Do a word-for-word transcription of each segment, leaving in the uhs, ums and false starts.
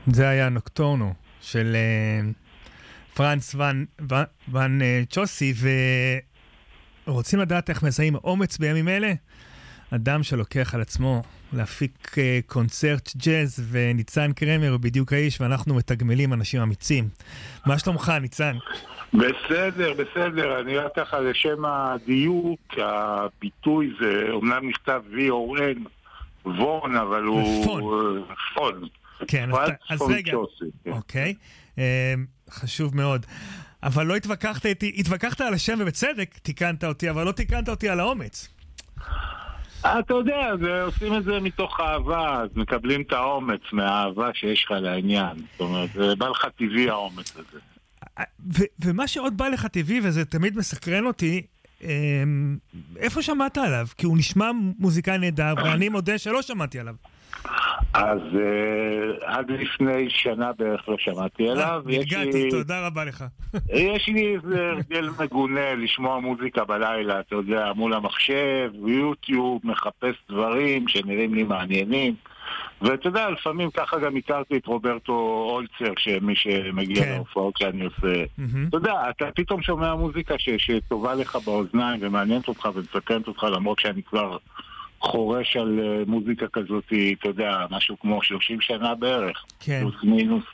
זה היה נוקטורנו של פרנץ ון, ון, ון צ'וסי, ורוצים לדעת איך מזהים אומץ בימים אלה? אדם שלוקח על עצמו להפיק קונצרט ג'אז, וניצן קרמר הוא בדיוק האיש, ואנחנו מתגמלים אנשים אמיצים. מה שלומך, ניצן? בסדר, בסדר. אני רק ככה לשם הדיוק, הביטוי זה אומנם נכתב וי או אן, וון, אבל הוא... פון. פון. כן, אז רגע. אוקיי, חשוב מאוד. אבל לא התווכחת איתי, התווכחת על השם ובצדק, תיקנת אותי, אבל לא תיקנת אותי על האומץ. אתה יודע, עושים את זה מתוך אהבה, אז מקבלים את האומץ מהאהבה שיש לך לעניין. זאת אומרת, זה בא לך טבעי האומץ הזה. ומה שעוד בא לך טבעי, וזה תמיד מסקרן אותי, איפה שמעת עליו? כי הוא נשמע מוזיקאי נהדר, ואני מודה שלא שמעתי עליו. אז עד לפני שנה בערך לא שמעתי עליו. הגעתי, תודה רבה לך. יש לי איזה הרגל מגונה לשמוע מוזיקה בלילה, אתה יודע, מול המחשב, יוטיוב, מחפש דברים שנראים לי מעניינים. ואתה יודע, לפעמים ככה גם הכרתי את רוברטו אולצר, שמי שמגיע להופעות שאני עושה. אתה יודע, אתה פתאום שומע מוזיקה שטובה לך באוזניים ומעניינת אותך ומסקרנת אותך, למרות שאני כבר חורש על מוזיקה כזאת, אתה יודע, משהו כמו שלושים שנה בערך, פלוס מינוס.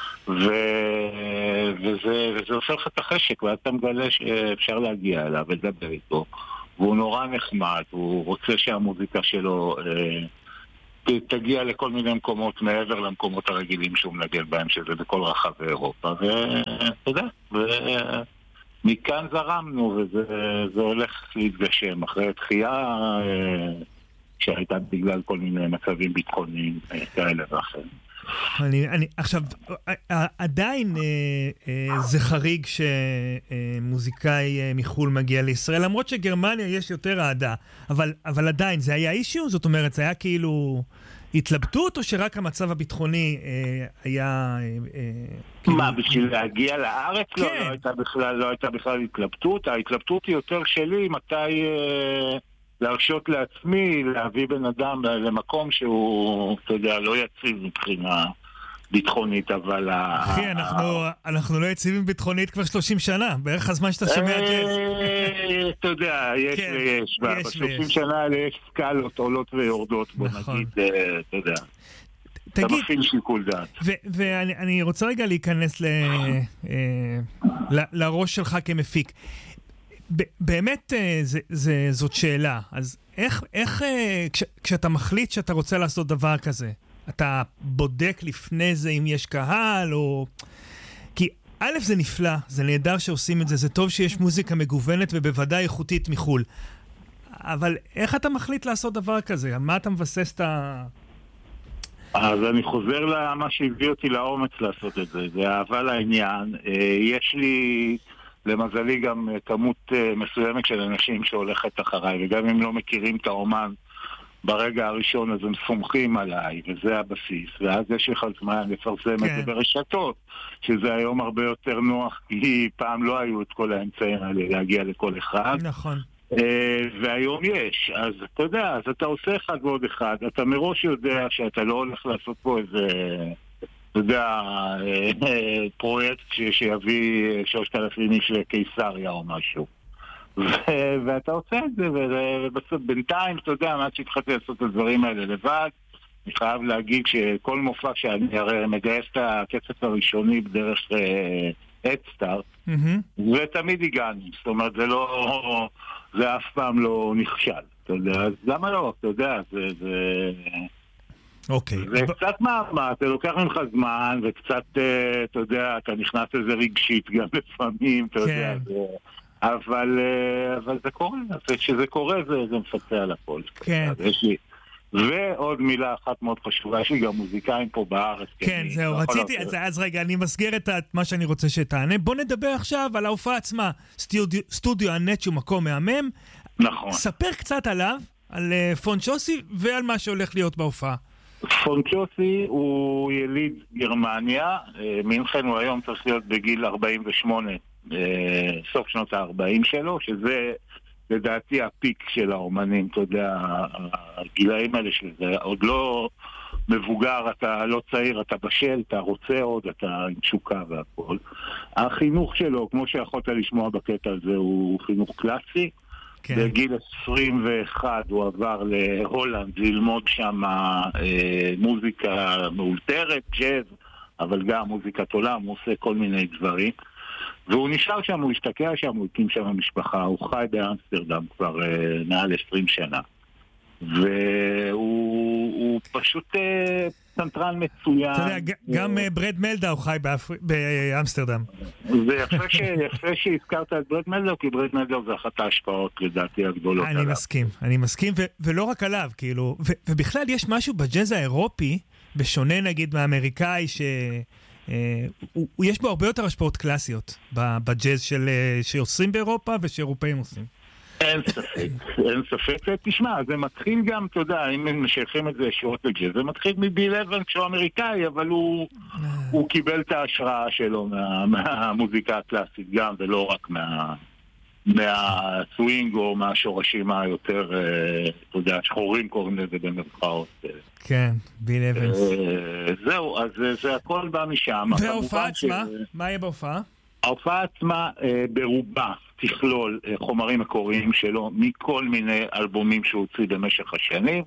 וזה עושה לך את החשק, ואתה מגלה שאפשר להגיע אליו ולדבר איתו. והוא נורא נחמד, הוא רוצה שהמוזיקה שלו תגיע לכל מיני מקומות מעבר למקומות הרגילים שהוא מנגן בהם, שזה בכל רחבי אירופה. ואתה יודע, ומכאן זרמנו, וזה הולך להתגשם אחרי תחייה שהייתה בגלל כל מיני מצבים ביטחוניים כאלה ואחרים. אני, אני, עכשיו, עדיין זה חריג שמוזיקאי מחול מגיע לישראל, למרות שגרמניה יש יותר אהדה, אבל, אבל עדיין, זה היה אישיו? זאת אומרת, זה היה כאילו התלבטות, או שרק המצב הביטחוני היה... מה, בשביל להגיע לארץ? לא, לא הייתה בכלל, לא הייתה בכלל התלבטות. ההתלבטות היא יותר שלי, מתי... להרשות לעצמי להביא בן אדם למקום שהוא, אתה יודע, לא יציב מבחינה ביטחונית, אבל... אחי, אנחנו, אנחנו לא יציבים ביטחונית כבר שלושים שנה, בערך הזמן שאתה שומע ג'אז. אתה יודע, יש ויש, ב-שלושים שנה האלה יש סקלות עולות ויורדות, בוא נגיד, אתה יודע. אתה מפעיל שיקול דעת. ואני רוצה רגע להיכנס לראש שלך כמפיק. באמת זה, זה, זאת שאלה. אז איך, איך כש, כשאתה מחליט שאתה רוצה לעשות דבר כזה, אתה בודק לפני זה אם יש קהל, או... כי א' זה נפלא, זה נהדר שעושים את זה, זה טוב שיש מוזיקה מגוונת ובוודאי איכותית מחול. אבל איך אתה מחליט לעשות דבר כזה? מה אתה מבסס את ה... אז אני חוזר למה שהביא אותי לאומץ לעשות את זה. זה אהבה לעניין. יש לי... למזלי גם כמות מסוימת של אנשים שהולכת אחריי, וגם אם לא מכירים את האומן ברגע הראשון, אז הם סומכים עליי, וזה הבסיס. ואז יש לך זמן לפרסם כן. את זה ברשתות, שזה היום הרבה יותר נוח, כי פעם לא היו את כל האמצעים האלה להגיע לכל אחד. נכון. והיום יש. אז אתה יודע, אז אתה עושה אחד ועוד אחד, אתה מראש יודע שאתה לא הולך לעשות פה איזה... אתה יודע, פרויקט שיביא שלושת אלפים איש לקיסריה או משהו. ואתה עושה את זה, ובסוף בינתיים, אתה יודע, מה שהתחלתי לעשות את הדברים האלה לבד, אני חייב להגיד שכל מופע שאני הרי מגייס את הכסף הראשוני בדרך אדסטארט, ותמיד הגענו. זאת אומרת, זה לא, זה אף פעם לא נכשל. אתה יודע, אז למה לא? אתה יודע, זה... אוקיי. זה קצת מאמץ, זה לוקח ממך זמן, וקצת, אתה יודע, אתה נכנס לזה רגשית גם לפעמים, אתה יודע, אבל זה קורה, כשזה קורה זה מפצה על הכל. כן. ועוד מילה אחת מאוד חשובה, יש לי גם מוזיקאים פה בארץ. כן, זהו, רציתי, אז רגע, אני מסגר את מה שאני רוצה שתענה. בוא נדבר עכשיו על ההופעה עצמה, סטודיו הנט שהוא מקום מהמם. נכון. ספר קצת עליו, על פון צ'וסי, ועל מה שהולך להיות בהופעה. פון צ'וסי הוא יליד גרמניה, מינכן הוא היום צריך להיות בגיל ארבעים ושמונה, סוף שנות ה-ארבעים שלו, שזה לדעתי הפיק של האומנים, אתה יודע, הגילאים האלה שזה עוד לא, מבוגר, אתה לא צעיר, אתה בשל, אתה רוצה עוד, אתה עם תשוקה והכל. החינוך שלו, כמו שיכולת לשמוע בקטע הזה, הוא חינוך קלאסי. כן. בגיל עשרים ואחת הוא עבר להולנד ללמוד שם אה, מוזיקה מאולתרת, ג'אז, אבל גם מוזיקת עולם, הוא עושה כל מיני דברים. והוא נשאר שם, הוא השתקע שם, הוא הקים שם משפחה, הוא חי באמסטרדם כבר אה, מעל עשרים שנה. והוא פשוט סנטרן מצוין. אתה יודע, גם ברד מלדאו חי באמסטרדם. זה יפה שהזכרת את ברד מלדאו, כי ברד מלדאו זה אחת ההשפעות לדעתי הגדולות עליו. אני מסכים, אני מסכים, ולא רק עליו, כאילו, ובכלל יש משהו בג'אז האירופי, בשונה נגיד מהאמריקאי, שיש בו הרבה יותר השפעות קלאסיות בג'אז שעושים באירופה ושאירופאים עושים. אין ספק, אין ספק. תשמע, זה מתחיל גם, אתה יודע, אם משייכים את זה ישירות לג'אז, זה מתחיל מביל אבנס שהוא אמריקאי, אבל הוא, הוא קיבל את ההשראה שלו מה, מהמוזיקה הקלאסית גם, ולא רק מה, מהסווינג או מהשורשים היותר, אתה יודע, שחורים קוראים לזה במרכאות. כן, ביל אבנס. זהו, אז זה הכל בא משם. וההופעה עצמה? מה יהיה בהופעה? ההופעה עצמה ברובה תכלול חומרים מקוריים שלו מכל מיני אלבומים שהוא הוציא במשך השנים,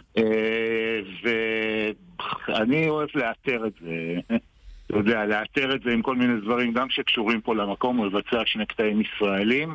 ואני אוהב לאתר את זה, אתה יודע, לאתר את זה עם כל מיני דברים, גם שקשורים פה למקום. הוא לבצע שני קטעים ישראלים,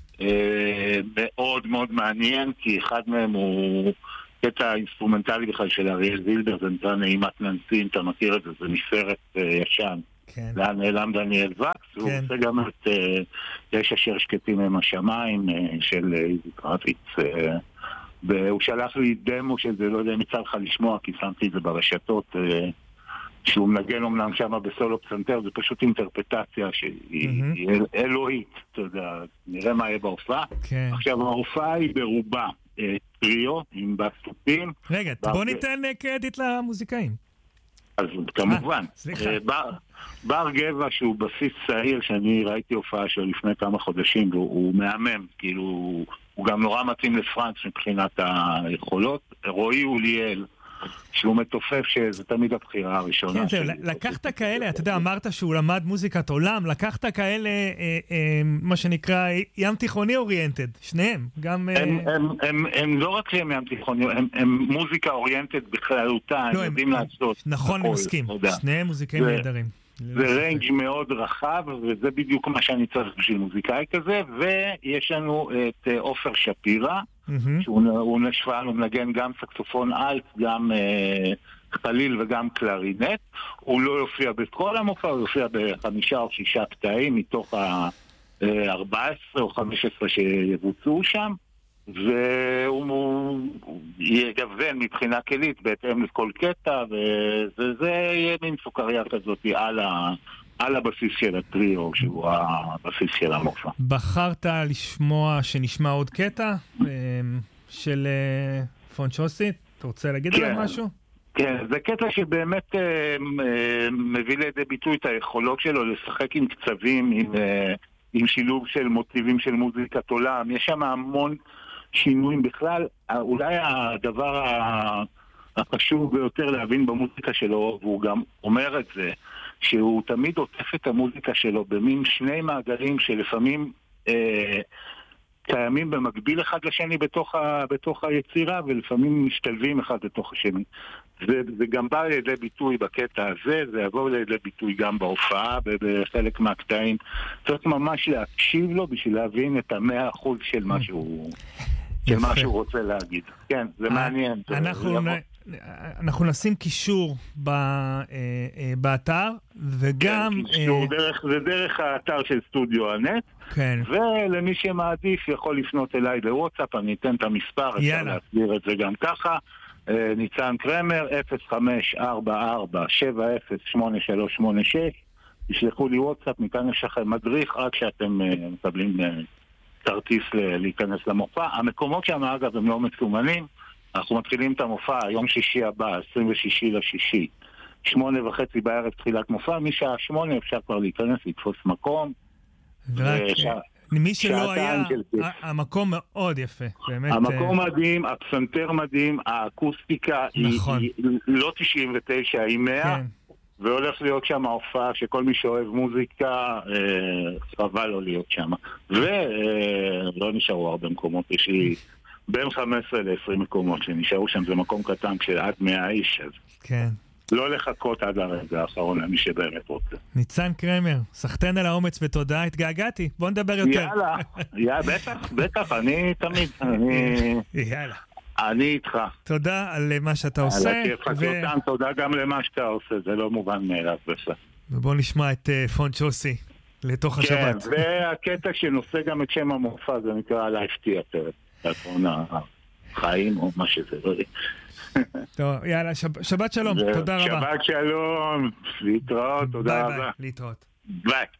מאוד מאוד מעניין, כי אחד מהם הוא קטע אינסטרומנטלי בכלל של אריאל זילבר, זה נקרא נעימת ננסין, אתה מכיר את זה, זה מסרט ישן. כן. לאן נעלם דניאל וקס, כן. הוא עושה גם את uh, יש אשר שקטים עם השמיים uh, של איזי קרביץ, uh, והוא שלח לי דמו של זה, לא יודע אם יצא לך לשמוע, כי שמתי את זה ברשתות, uh, שהוא מנגן אומנם שם בסולו פסנתר, זה פשוט אינטרפטציה שהיא mm-hmm. אל, אלוהית, אתה יודע, נראה מה יהיה בהופעה. כן. עכשיו, ההופעה היא ברובה uh, טריו עם בסטופים. רגע, בר... בוא ניתן קרדיט למוזיקאים. אז כמובן, בר, בר גבע שהוא בסיס צעיר, שאני ראיתי הופעה שלו לפני כמה חודשים, והוא מהמם, כאילו הוא גם נורא מתאים לפרנץ מבחינת היכולות. רועי אוליאל, שהוא מתופף, שזה תמיד הבחירה הראשונה. כן, זהו, לקחת כאלה, אתה יודע, אמרת שהוא למד מוזיקת עולם, לקחת כאלה, אה, אה, מה שנקרא, ים תיכוני אוריינטד, שניהם, גם... אה... הם, הם, הם, הם לא רק שהם ים תיכוני, הם, הם מוזיקה אוריינטד בכללותה, הם יודעים לעשות. נכון, אני מסכים, שניהם מוזיקאים נהדרים. זה ריינג' מאוד רחב, וזה בדיוק מה שאני צריך בשביל מוזיקאי כזה, ויש לנו את עופר שפירא, שהוא נשפע, הוא מנגן גם סקסופון אלט, גם חליל וגם קלרינט. הוא לא יופיע בכל המופע, הוא יופיע בחמישה או שישה קטעים מתוך ה-ארבע עשרה או חמש עשרה שיבוצעו שם, והוא יגוון מבחינה כלית בהתאם לכל קטע, וזה יהיה מין סוכריה כזאת על ה... על הבסיס של הטריו, שהוא הבסיס של המופע. בחרת לשמוע שנשמע עוד קטע של פונצ'וסי? אתה רוצה להגיד עליו משהו? כן, זה קטע שבאמת מביא לידי ביטוי את היכולות שלו לשחק עם קצבים, עם, עם שילוב של מוטיבים של מוזיקת עולם. יש שם המון שינויים בכלל. אולי הדבר החשוב ביותר להבין במוזיקה שלו, והוא גם אומר את זה, שהוא תמיד עוטף את המוזיקה שלו במין שני מעגלים שלפעמים אה, קיימים במקביל אחד לשני בתוך, ה, בתוך היצירה, ולפעמים משתלבים אחד בתוך השני. זה, זה גם בא לידי ביטוי בקטע הזה, זה יבוא לידי ביטוי גם בהופעה, בחלק מהקטעים. צריך ממש להקשיב לו בשביל להבין את המאה אחוז של מה שהוא, של מה שהוא רוצה להגיד. כן, זה מעניין. אנחנו... זה אנחנו נשים קישור באתר, וגם... כן, קישור, דרך, זה דרך האתר של סטודיו הנט, כן. ולמי שמעדיף יכול לפנות אליי בוואטסאפ, אני אתן את המספר, אפשר להסביר את זה גם ככה, ניצן קרמר, אפס חמש ארבע ארבע שבע אפס שמונה שלוש שמונה שש, תשלחו לי וואטסאפ, מכאן יש לכם מדריך, רק שאתם מקבלים כרטיס להיכנס למופע. המקומות שם, אגב, הם לא מסומנים, אנחנו מתחילים את המופע יום שישי הבא, עשרים ושישי לשישי, שמונה וחצי בערב תחילת מופע, משעה שמונה אפשר כבר להיכנס, לתפוס מקום. ורק, מי שלא היה, של כיף. המקום מאוד יפה, באמת. המקום מדהים, הפסנתר מדהים, האקוסטיקה נכון. היא, היא לא תשעים ותשע, היא מאה, כן. והולך להיות שם ההופעה שכל מי שאוהב מוזיקה, אה, חבל לו להיות שם. ולא אה, נשארו הרבה מקומות, יש לי בין חמש עשרה ל-עשרים מקומות שנשארו שם, זה מקום קטן כשעד מאה איש, אז כן. לא לחכות עד הרגע האחרון למי שבאמת רוצה. ניצן קרמר, סחטן על האומץ ותודה, התגעגעתי, בוא נדבר יותר. יאללה, יאללה, בטח, בטח, אני תמיד, אני... יאללה. אני איתך. תודה על מה שאתה עושה. על הכיף חצותן, תודה גם למה שאתה עושה, זה לא מובן מאליו בכלל. ובוא נשמע את פון צ'וסי לתוך השבת. כן, והקטע שנושא גם את שם המופע, זה נקרא לייף תיאטר, תיאטרון החיים או מה שזה, לא יודע. טוב, יאללה, שבת שלום, תודה רבה. שבת שלום, להתראות, תודה רבה. ביי ביי, להתראות. ביי.